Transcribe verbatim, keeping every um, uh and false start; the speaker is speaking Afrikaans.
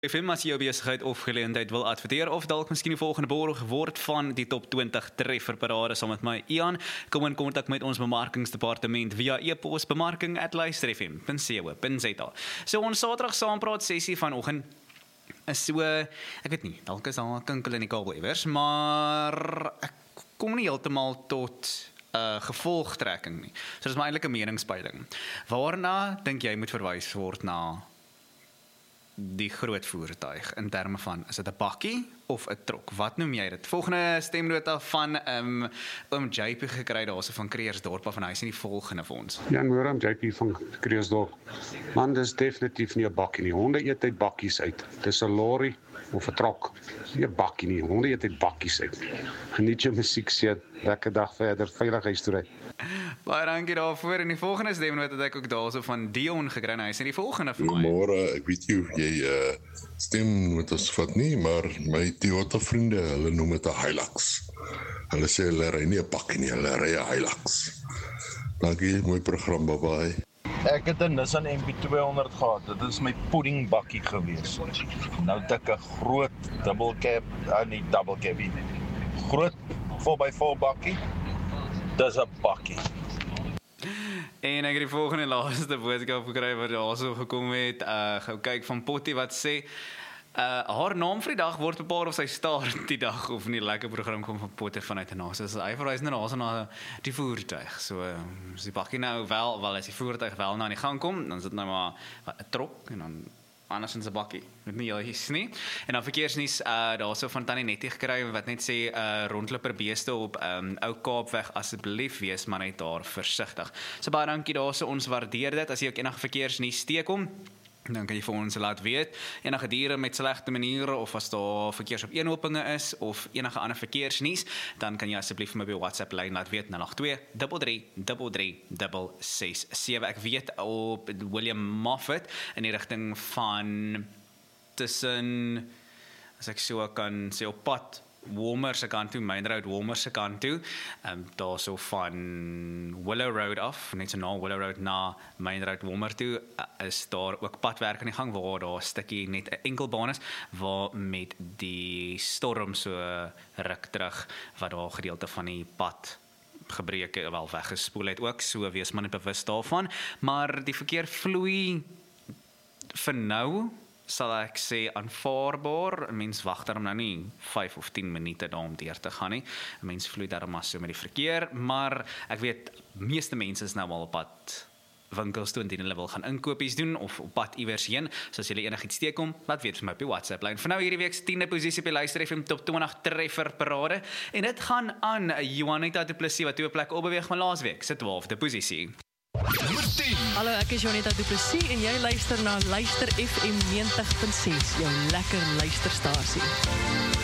F M as jy jou besigheid of geleentheid wil adverteer of dalk miskien die volgende borg word van die top twintig trefferparade saam met my Ian, kom in kontak met ons bemarkingsdepartement via e-pos bemarking at luisterfm punt co punt za. So ons Saterdag saampraat sessie vanoggend is so, ek weet nie, dalk is daar 'n kinkel in die kabeljewers, maar ek kom nie heeltemal tot uh, gevolgtrekking nie. So dis maar eintlik 'n meningspeiling. Waarna dink jy moet verwys word na die groot voertuig in terme van, is dit 'n bakkie of 'n trok? Wat noem jy dit? Volgende stemnota van um, oom J P gekry daarso van Kreersdorp af en hy sê die volgende vir ons. Jan Moram, J P van Kreersdorp. Man, dis definitief nie 'n bakkie nie. Honde eet uit bakkies uit. Dis 'n lorry of 'n trok. Nie 'n bakkie nie. Honde eet uit bakkies uit. Geniet jou musiek, seet. Lekker dag verder. Veilig huis toe ry. Baie dankie daarvoor. En die volgende stemnota het ek ook daarso van Dion gekry. Hy sê die volgende vir my. Goeiemôre, ek weet nie of jy uh, stem met ons vat nie, maar my Toyota vriende, hulle noem dit 'n Hilux. Hulle sê hulle ry nie 'n bakkie nie, hulle ry 'n Hilux. Dankie, mooi program, bye bye. Ek het 'n Nissan M P twee honderd gehad. Dit is my puddingbakkie gewees. Nou het ek 'n groot double cab, ah nie double cab nie. Groot four by four bakkie. Dis 'n bakkie. En ek het die volgende laaste boodskap gekry wat daarso gekom het. Uh gou kyk van Potty wat sê Uh, haar naam vir die dag word bepaal of sy staart die dag of nie. Lekker program kom van Potty vanuit en na. So hy verwys nou daarso na die voertuig. So as die bakkie nou wel, wel as die voertuig wel nou aan die gang kom, dan is dit nou maar 'n trok en dan anders in 'n bakkie. Dit nie juis nie. En dan verkeersnuus uh daarso van Tannie Nettie gekry wat net sê uh rondloper beeste op um, Ou Kaapweg asseblief wees maar net daar versigtig. So baie dankie daarso, ons waardeer dit. As jy ook enige verkeersnuus teekom, dan kan jy vir ons laat weet, enige diere met slegte maniere, of as daar verkeersopeenhopinge is, of enige ander verkeersnuus, dan kan jy asseblief my by WhatsApp lyn laat weet, nul agt twee drie drie drie drie drie ses sewe. Ek weet op William Moffat, in die rigting van, tussen, as ek so kan sê, op pad, Walmer se kant toe, Main Road Walmer se kant toe, um, daar so van Willow Road af, net so na Willow Road na Main Road Walmer toe, uh, is daar ook padwerk aan die gang, waar daar 'n stukkie net 'n enkelbaan is, waar met die storm so ruk terug, wat daar gedeelte van die pad gebreek, wel weggespoel het ook, so wees maar net bewus daarvan, maar die verkeer vloei vir nou, sal ek sê aanvaarbaar. 'n Mens wag daarom nou nie vyf of tien minute daar om deur te gaan nie. 'n Mens vloei daarom maar so met die verkeer, maar ek weet meeste mense is nou al op pad winkels toe indien hulle wil gaan inkopies doen of op pad iewers heen. So as julle enigiets teekom, laat weet vir my op die WhatsApp lyn. Vir nou hierdie week se tiende posisie op die Luister F M top twintig treffer parade en dit gaan aan Juanita Du Plessis wat twee plekke opbeweeg van laasweek se twaalfde posisie. Hallo, ek is Juanita Du Plessis en jy luister na Luister F M negentig punt ses, jou lekker luisterstasie.